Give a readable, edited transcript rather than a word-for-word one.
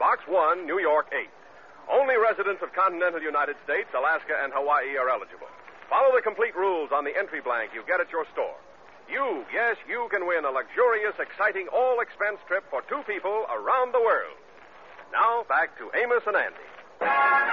Box 1, New York 8. Only residents of continental United States, Alaska, and Hawaii are eligible. Follow the complete rules on the entry blank you get at your store. You, yes, you can win a luxurious, exciting, all-expense trip for two people around the world. Now, back to Amos and Andy.